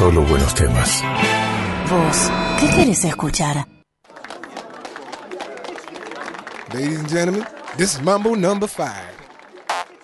solo buenos temas. Vos, ¿qué querés escuchar? Ladies and gentlemen, this is Mambo number 5.